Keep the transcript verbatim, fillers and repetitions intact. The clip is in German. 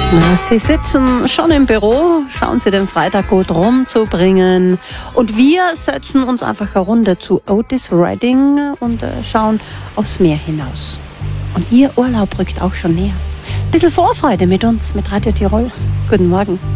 Na, Sie sitzen schon im Büro, schauen Sie den Freitag gut rumzubringen. Und wir setzen uns einfach eine Runde zu Otis Redding und äh, schauen aufs Meer hinaus. Und Ihr Urlaub rückt auch schon näher. Bisschen Vorfreude mit uns, mit Radio Tirol. Guten Morgen.